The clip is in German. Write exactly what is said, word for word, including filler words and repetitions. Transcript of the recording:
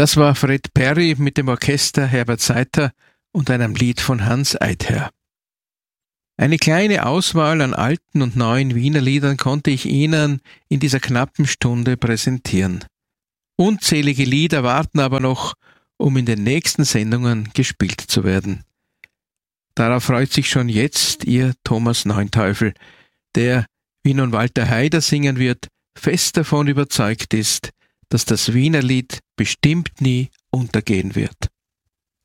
Das war Fred Perry mit dem Orchester Herbert Seither und einem Lied von Hanns Eidher. Eine kleine Auswahl an alten und neuen Wiener Liedern konnte ich Ihnen in dieser knappen Stunde präsentieren. Unzählige Lieder warten aber noch, um in den nächsten Sendungen gespielt zu werden. Darauf freut sich schon jetzt Ihr Thomas Neunteufel, der, wie nun Walter Haider singen wird, fest davon überzeugt ist, dass das Wienerlied bestimmt nie untergehen wird.